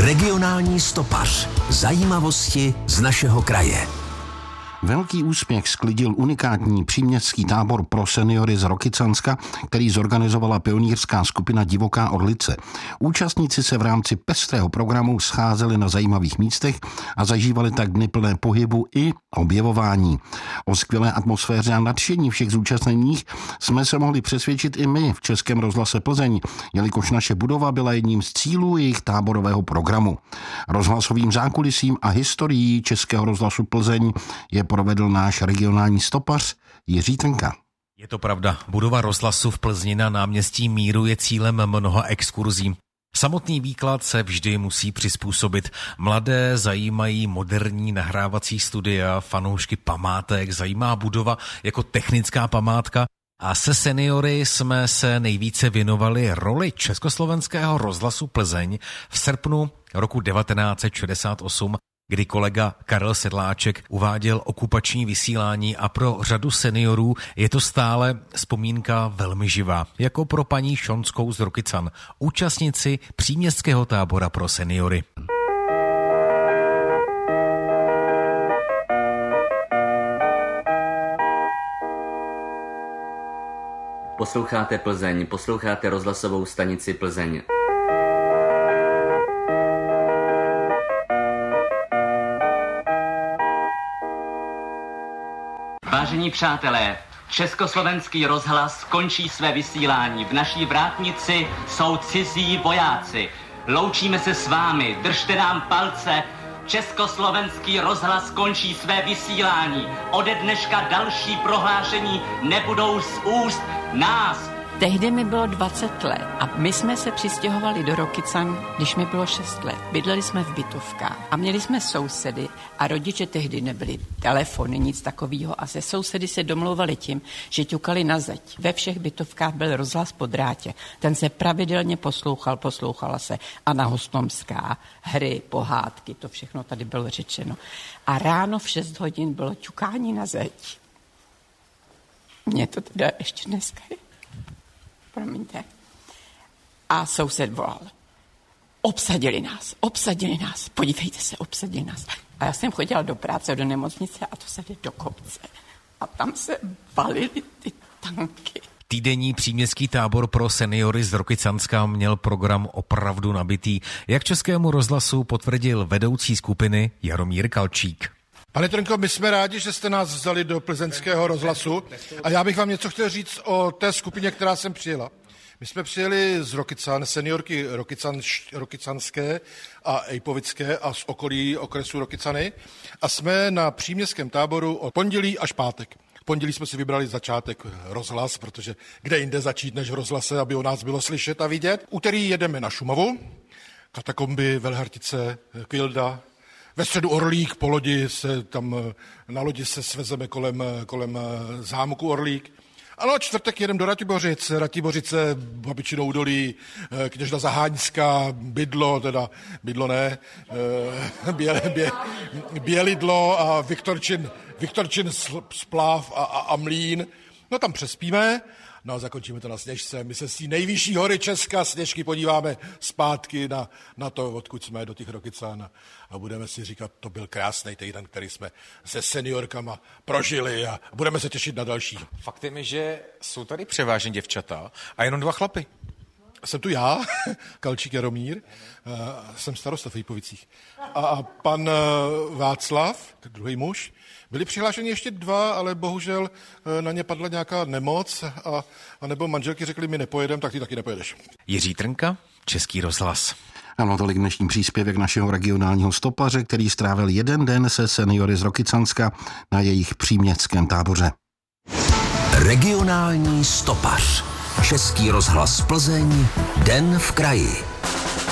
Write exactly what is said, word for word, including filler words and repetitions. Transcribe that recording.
Regionální stopař. Zajímavosti z našeho kraje. Velký úspěch sklidil unikátní příměstský tábor pro seniory z Rokycanska, který zorganizovala pionýrská skupina Divoká Orlice. Účastníci se v rámci pestrého programu scházeli na zajímavých místech a zažívali tak dny plné pohybu i objevování. O skvělé atmosféře a nadšení všech zúčastněných jsme se mohli přesvědčit i my v Českém rozhlase Plzeň, jelikož naše budova byla jedním z cílů jejich táborového programu. Rozhlasovým zákulisím a historií Českého rozhlasu Plzeň je provedl náš regionální stopař Jiří Trnka. Je to pravda, budova rozhlasu v Plzni na náměstí Míru je cílem mnoha exkurzí. Samotný výklad se vždy musí přizpůsobit. Mladé zajímají moderní nahrávací studia, fanoušky památek zajímá budova jako technická památka a se seniory jsme se nejvíce věnovali roli Československého rozhlasu Plzeň v srpnu roku devatenáct set šedesát osm, kdy kolega Karel Sedláček uváděl okupační vysílání a pro řadu seniorů je to stále vzpomínka velmi živá, jako pro paní Šonskou z Rokycan, účastnici příměstského tábora pro seniory. Posloucháte Plzeň, posloucháte rozhlasovou stanici Plzeň. Vážení přátelé, Československý rozhlas končí své vysílání. V naší vrátnici jsou cizí vojáci. Loučíme se s vámi, držte nám palce. Československý rozhlas končí své vysílání. Ode dneška další prohlášení nebudou z úst nás. Tehdy mi bylo dvacet let a my jsme se přistěhovali do Rokycan, když mi bylo šest let. Bydleli jsme v bytovkách a měli jsme sousedy a rodiče tehdy nebyli telefony, nic takového a se sousedy se domlouvali tím, že ťukali na zeď. Ve všech bytovkách byl rozhlas po drátě. Ten se pravidelně poslouchal, poslouchala se Anna Hostomská, hry, pohádky, to všechno tady bylo řečeno. A ráno v šest hodin bylo ťukání na zeď. Mně to teda ještě dneska je. Promiňte. A soused volal. Obsadili nás, obsadili nás, podívejte se, obsadili nás. A já jsem chodila do práce, do nemocnice a to se jde do kopce. A tam se valily ty tanky. Týdenní příměstský tábor pro seniory z Rokycanska měl program opravdu nabitý. Jak Českému rozhlasu potvrdil vedoucí skupiny Jaromír Kalčík. Pane Trnko, my jsme rádi, že jste nás vzali do plzeňského rozhlasu a já bych vám něco chtěl říct o té skupině, která sem přijela. My jsme přijeli z Rokycan, seniorky Rokycan, rokycanské a ejpovické a z okolí okresu Rokycany a jsme na příměstském táboru od pondělí až pátek. V pondělí jsme si vybrali začátek rozhlas, protože kde jinde začít než v rozhlase, aby o nás bylo slyšet a vidět. Úterý jedeme na Šumavu, katakomby, Velhartice, Kvilda. Ve středu Orlík, po lodi se tam, na lodi se svezeme kolem, kolem zámku Orlík. Ano, čtvrtek jedem do Ratibořic, Ratibořice, Babičino údolí, Kněžna Zaháňská, Bydlo, teda Bydlo ne, Bě, Bě, Bělidlo a Viktorčin, Viktorčin spláv a, a, a Mlín. No tam přespíme. No a zakončíme to na Sněžce. My se z té nejvyšší hory Česka Sněžky podíváme zpátky na, na to, odkud jsme, do těch Rokycan a budeme si říkat, to byl krásný týden, který jsme se seniorkama prožili a budeme se těšit na další. Faktem je, že jsou tady převážně děvčata a jenom dva chlapy. Jsem tu já, Kalčík Jaromír, jsem starosta v Ejpovicích. A pan Václav, druhý muž, byli přihlášeni ještě dva, ale bohužel na ně padla nějaká nemoc a, a nebo manželky řekli, my nepojedeme, tak ty taky nepojedeš. Jiří Trnka, Český rozhlas. Ano, tolik dnešní příspěvek našeho regionálního stopaře, který strávil jeden den se seniory z Rokycanska na jejich příměstském táboře. Regionální stopař. Český rozhlas Plzeň. Den v kraji.